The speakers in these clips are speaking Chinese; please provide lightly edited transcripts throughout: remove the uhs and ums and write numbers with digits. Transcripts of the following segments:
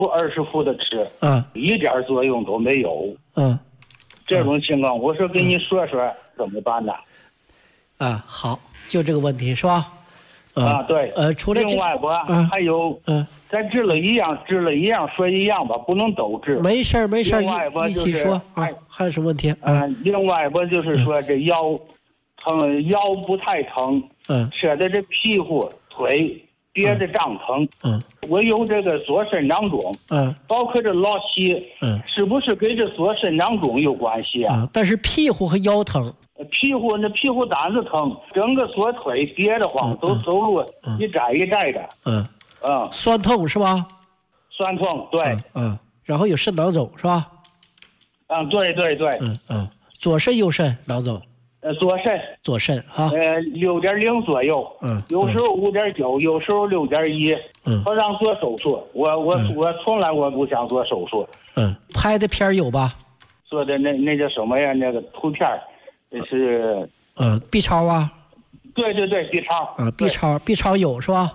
20副的吃，一点作用都没有。这种情况，我说跟你说说怎么办呢？ 好，就这个问题是吧？ 对。 除了另外吧，还有咱治了一样说一样吧，不能都治。 没事， 另外吧一起说还有什么问题？ 另外吧就是说这腰疼，腰不太疼，扯的这屁股腿憋着胀疼。我有这个左肾囊肿，包括这老气，是不是跟这左肾囊肿有关系啊？ 但是屁股和腰疼。 屁股蛋子疼，整个左腿憋得慌，都走路一窄一窄的。 酸痛是吧？ 酸痛，对。 然后有肾囊肿是吧？ 对。 左肾右肾囊肿？左肾哈。 6.0左右。有时候5.9，有时候6.1。我让做手术，我从来我不想做手术。 拍的片有吧？ 做的那叫什么呀？那个图片。是 B 超啊？ 对 B 超。 B 超有是吧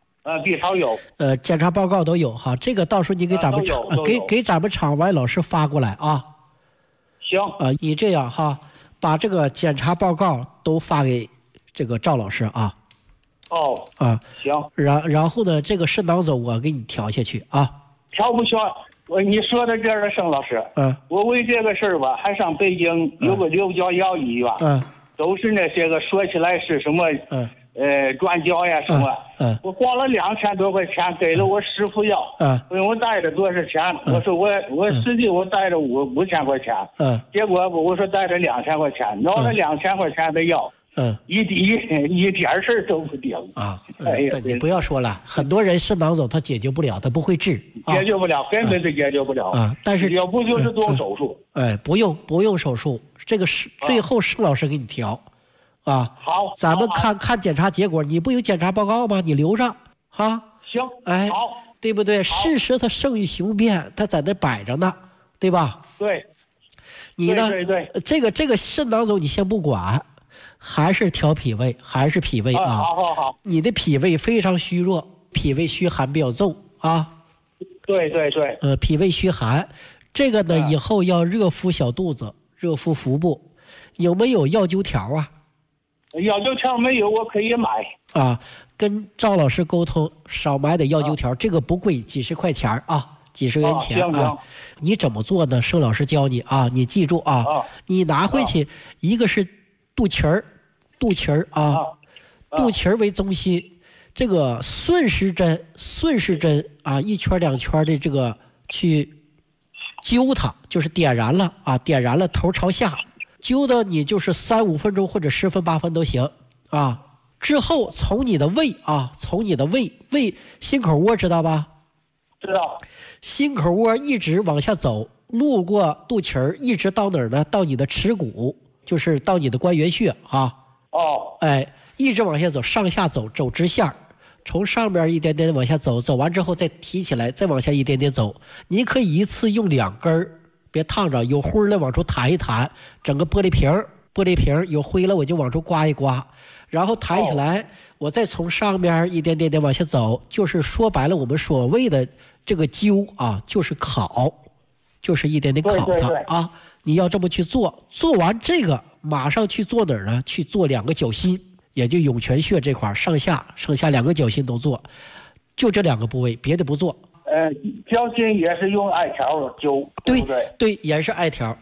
？B 超有。 检查报告都有哈，这个到时候你给咱们给咱们场外老师发过来啊。 行。 你这样哈，把这个检查报告都发给这个赵老师啊。 行。 然后呢，这个肾囊肿我给你调下去啊。 调不调？你说到这儿了，盛老师。我为这个事儿吧，还上北京有个刘家窑医院。都是那些个说起来是什么转交呀什么。我花了2000多块钱给了我10副药。问我带着多少钱？我说我实际我带着5000块钱。结果我说带着2000块钱，拿了2000块钱的药。一点事儿都不顶你不要说了，很多人肾囊肿他解决不了，他不会治， 解决不了，根本就解决不了但是要不就是动手术。 不用手术，这个是最后盛老师给你调好， 咱们看检查结果，你不有检查报告吗？你留着行。 好，对不对？事实它胜于雄辩，它在那摆着呢，对吧？ 对。 你呢？ 对。 这个肾囊肿你先不管。还是调脾胃，还是脾胃啊！ 好， 你的脾胃非常虚弱，脾胃虚寒比较重啊。 对。 脾胃虚寒，这个呢以后要热敷小肚子，热敷腹部。有没有药灸条啊？ 药灸条没有，我可以买。 跟赵老师沟通，少买点药灸条，这个不贵，几十块钱几十元钱行。 你怎么做呢？盛老师教你你记住你拿回去，一个是肚脐儿肚脐儿为中心，这个顺时针一圈2圈的这个去灸它，就是点燃了头朝下，灸的你就是3、5分钟或者10分8分都行之后从你的胃心口窝知道吧？ 知道。 心口窝一直往下走，路过肚脐儿，一直到哪儿呢？到你的耻骨，就是到你的关元穴一直往下走，上下走直线，从上边一点点往下走，走完之后再提起来，再往下一点点走。你可以一次用2根，别烫着，有灰了往出弹一弹，整个玻璃瓶有灰了我就往出刮一刮，然后弹起来，我再从上面一点点往下走，就是说白了我们所谓的这个灸就是烤，就是一点点烤它你要这么去做，做完这个马上去做哪儿呢？去做2个脚心，也就涌泉穴这块上下2个脚心都做，就这2个部位，别的不做。 脚心也是用艾条灸，对不对？ 对，也是艾条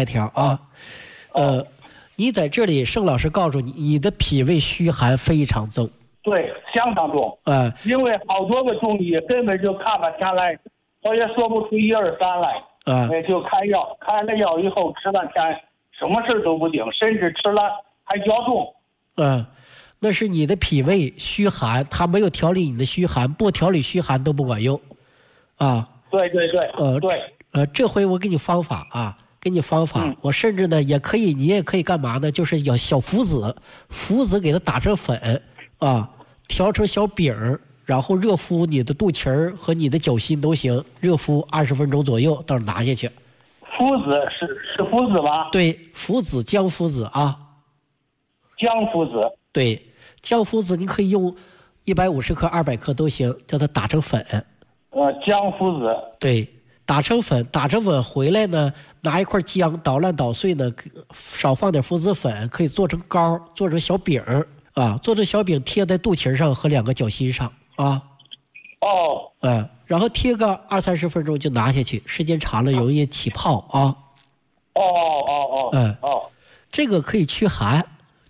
你在这里，盛老师告诉你，你的脾胃虚寒非常重， 对，相当重。因为好多个中医根本就看不下来，我也说不出1、2、3来。就开药，开了药以后吃半天，什么事都不顶，甚至吃了还较重。 那是你的脾胃虚寒，它没有调理你的虚寒，不调理虚寒都不管用。 对。 这回我给你方法我甚至呢你也可以干嘛呢？就是有小附子给它打成粉调成小饼，然后热敷你的肚脐儿和你的脚心都行，热敷20分钟左右，到时候拿下去。 附子是附子吧？ 对，附子姜附子姜附子。 对，姜附子你可以用150克、200克都行，叫它打成粉。 姜附子。 对，打成粉回来呢，拿一块姜捣烂捣碎呢，少放点附子粉，可以做成糕，做成小饼啊，做成小饼贴在肚脐上和2个脚心上啊。然后贴个20-30分钟就拿下去，时间长了容易起泡啊。这个可以驱寒。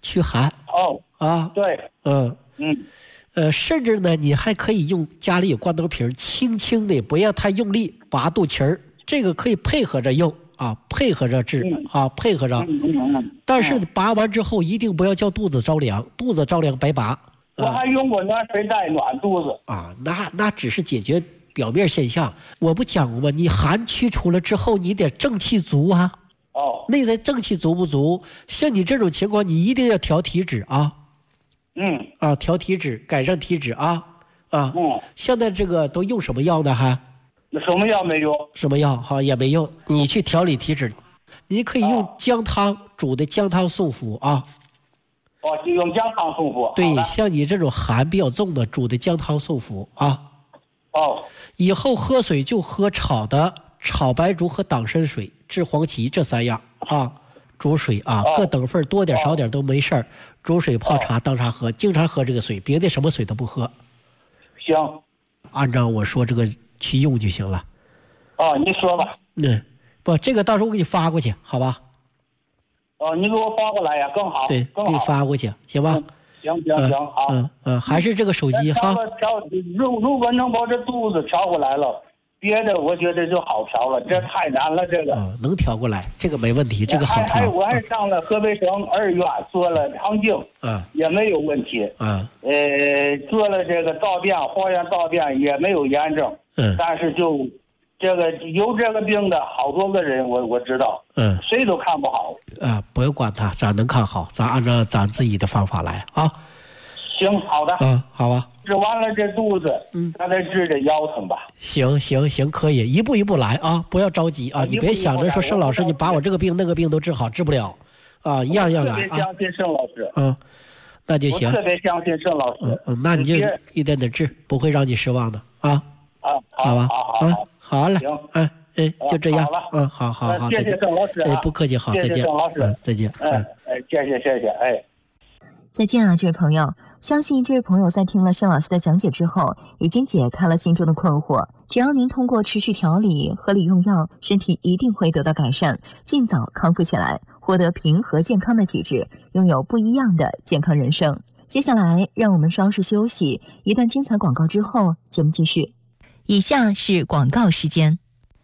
对。甚至呢，你还可以用家里有罐头瓶，轻轻的，不要太用力拔肚脐儿，这个可以配合着用啊，配合着治啊，配合着。但是拔完之后一定不要叫肚子着凉，肚子着凉白拔。 我还用过暖水袋暖肚子啊，那只是解决表面现象。我不讲过吗？你寒驱除了之后，你得正气足啊。内在正气足不足？像你这种情况，你一定要调体脂啊。调体脂，改善体脂啊。现在这个都用什么药呢？还？ 什么药没用？ 什么药哈也没用。你去调理体脂，你可以用姜汤煮的姜汤送服啊。 就用姜汤送服。 对，像你这种寒比较重的，煮的姜汤送服啊。以后喝水就喝炒白术和党参水、治黄芪这3样啊。煮水啊，各等份，多点少点都没事儿。煮水泡茶当茶喝，经常喝这个水，别的什么水都不喝。 行， 按照我说这个去用就行了。 你说吧。 不，这个到时候我给你发过去，好吧？ 你给我发过来呀，更好。 对，给你发过去，行吧？ 行，好。 还是这个手机哈。 如果能把这肚子调过来了，别的我觉得就好调了，这太难了，这个。 能调过来，这个没问题，这个好调。 我还上了河北省2院做了肠镜，也没有问题。做了这个道变，化验道变也没有炎症。但是就这个有这个病的好多个人，我知道。谁都看不好。 不用管他，咱能看好，咱按照咱自己的方法来啊。 行，好的。 好吧。 治完了这肚子，咱再治这腰疼吧。 行，可以，一步一步来啊，不要着急啊，你别想着说盛老师，你把我这个病那个病都治好，治不了啊，一样来啊。 我特别相信盛老师。 那就行。 我特别相信盛老师。 那你就一点点治，不会让你失望的啊。好吧。好嘞。 行。 就这样。 好。 谢谢盛老师。 不客气，好，再见。 谢谢盛老师。 再见。 谢谢。 再见啊，这位朋友！相信这位朋友在听了盛老师的讲解之后，已经解开了心中的困惑。只要您通过持续调理、合理用药，身体一定会得到改善，尽早康复起来，获得平和健康的体质，拥有不一样的健康人生。接下来，让我们稍事休息，一段精彩广告之后，节目继续。以下是广告时间。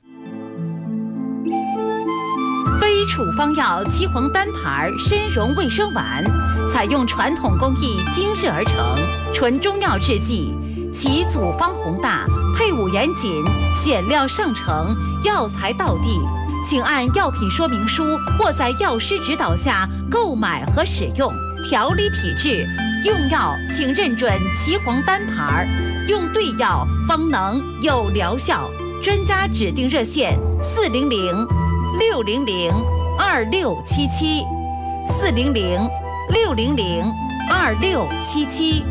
非处方药岐黄单牌参茸卫生丸，采用传统工艺精制而成，纯中药制剂，其组方宏大，配伍严谨，选料上乘，药材到地。请按药品说明书或在药师指导下购买和使用。调理体质，用药请认准岐黄单牌，用对药方能有疗效。专家指定热线400-600-2677 400-600-2677。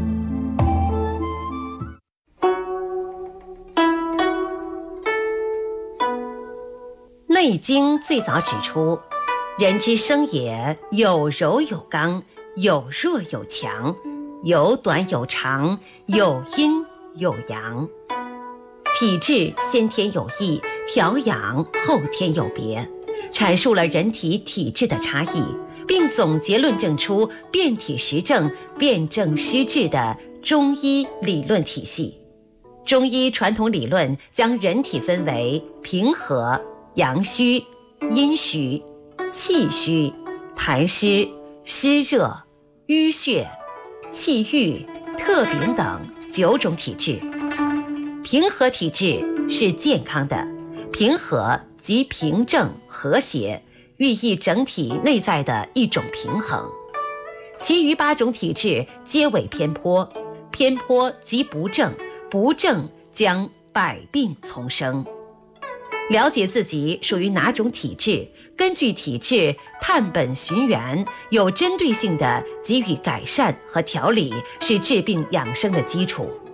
内经最早指出，人之生也，有柔有刚，有弱有强，有短有长，有阴有阳。体质先天有异，调养后天有别，阐述了人体体质的差异，并总结论证出辨体实证、辨证施治的中医理论体系。中医传统理论将人体分为平和、阳虚、阴虚、气虚、痰湿、湿热、淤血、气郁、特禀等9种体质。平和体质是健康的，平和即平正和谐，寓意整体内在的一种平衡。其余8种体质皆为偏颇，偏颇即不正，不正将百病丛生。了解自己属于哪种体质，根据体质探本寻源，有针对性地给予改善和调理，是治病养生的基础。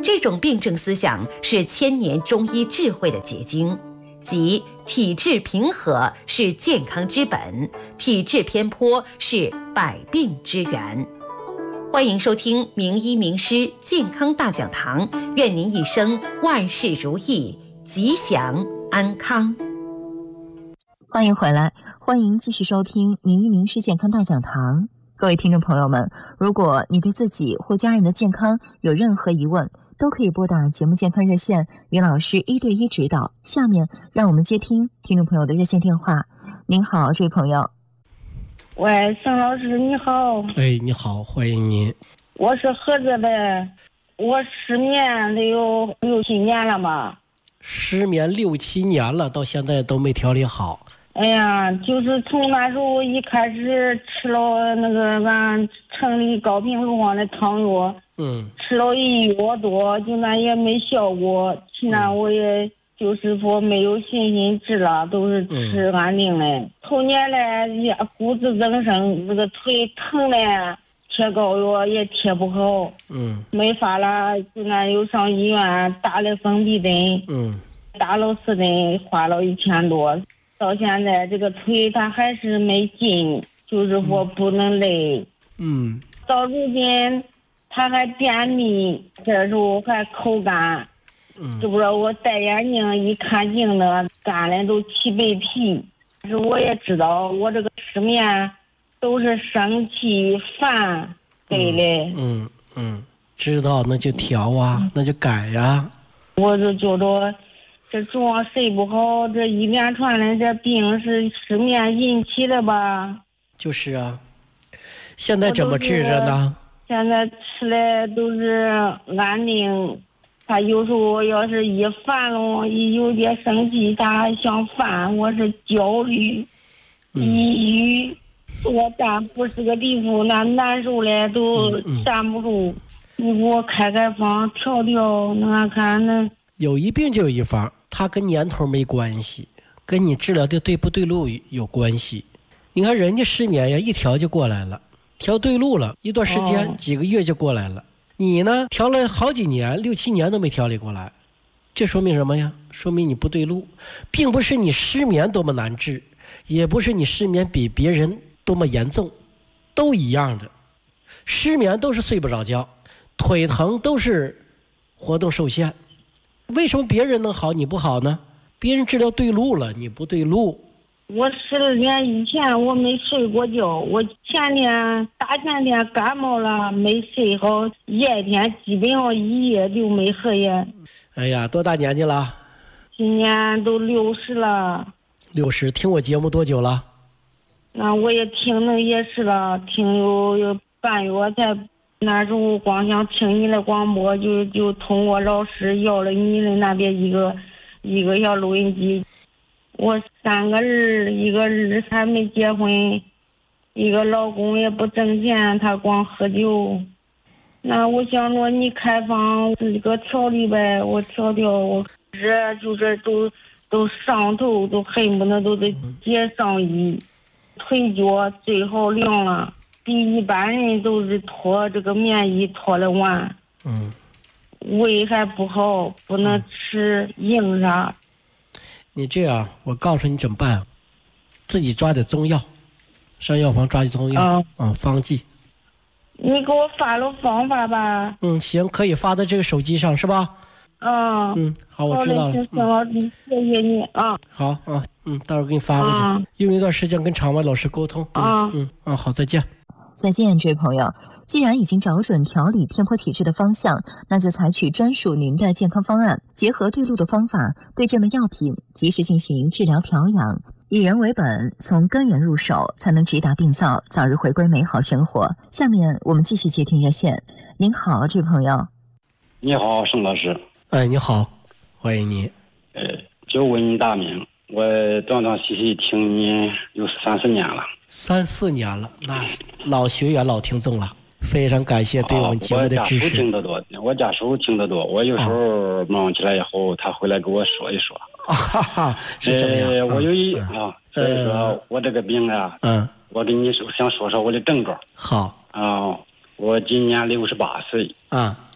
这种病症思想是千年中医智慧的结晶，即体质平和是健康之本，体质偏颇是百病之源。欢迎收听名医名师健康大讲堂，愿您一生万事如意，吉祥安康。 欢迎回来，欢迎继续收听名医名师健康大讲堂。各位听众朋友们，如果你对自己或家人的健康有任何疑问，都可以拨打节目健康热线，林老师1对1指导。下面让我们接听听众朋友的热线电话。您好，这位朋友。 喂，沈老师你好。 哎，你好，欢迎您。 我是菏泽的，我失眠得有6、7年了嘛。 失眠6、7年了，到现在都没调理好。 哎呀，就是从那时候一开始吃了那个俺城里高频乳房的汤药，吃了1月多，就那也没效果。现在我也就是说没有信心治了，都是吃安定的。头年来也骨质增生，那个腿疼的，贴膏药也贴不好，没法了，就那又上医院打了封闭针，打了4针，花了1000多。到现在这个腿它还是没劲，就是说不能累。到如今它还便秘，这时候还口干。知不知道我戴眼镜一看镜子干的都起白皮。但是我也知道我这个失眠都是生气烦给的。 知道那就调啊，那就改呀。 我就觉着这主要睡不好，这一连串的这病是失眠引起的吧？ 就是啊，现在怎么治着呢？ 现在吃的都是安定，他有时候要是一烦了，一有点生气，他还想烦，我是焦虑、抑郁，我站不是个地方，那难受的都站不住。你给我开方调调，那看那有一病就有一方。它跟年头没关系，跟你治疗的对不对路有关系。你看人家失眠呀，一调就过来了，调对路了，一段时间几个月就过来了。你呢，调了好几年，6、7年都没调理过来，这说明什么呀？说明你不对路，并不是你失眠多么难治，也不是你失眠比别人多么严重，都一样的。失眠都是睡不着觉，腿疼都是活动受限。为什么别人能好你不好呢？别人治疗对路了，你不对路。 我10年以前我没睡过觉，我大前天感冒了，没睡好，夜天基本上一夜就没合眼。 哎呀，多大年纪了？ 今年都60了。 60，听我节目多久了？ 那我也听那也是了，听有半月才。那时候光想听你的广播，就通过老师要了你的那边一个小录音机。我3个人，一个儿还没结婚，一个老公也不挣钱，他光喝酒。那我想说你开方自己个调理呗，我调，我这就是都上头，都恨不得都得接上衣，腿脚最好凉了。比一般人都是脱这个棉衣脱了完，胃还不好，不能吃硬啥。 你这样，我告诉你怎么办，自己抓点中药，上药房抓点中药，方剂。 你给我发了方法吧。 行，可以发在这个手机上是吧？好，我知道了。 好的，谢谢你啊。 好啊，到时候给你发过去，用一段时间跟场外老师沟通。好，再见。 再见，这位朋友。既然已经找准调理偏颇体质的方向，那就采取专属您的健康方案，结合对路的方法、对症的药品，及时进行治疗调养，以人为本，从根源入手，才能直达病灶，早日回归美好生活。下面我们继续接听热线。您好，这位朋友。 你好，盛老师。 哎，你好，欢迎你。 就问你大名，我断断续续听你有30年了。 3、4年了，那老学员、老听众了，非常感谢对我们节目的支持。 我家属听得多，我有时候忙起来以后，他回来给我说一说。 是这么样。 我有所以说我这个病啊，我跟你想说说我的症状。 好。 我今年68岁。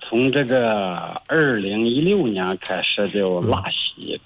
从这个2016年开始就拉稀，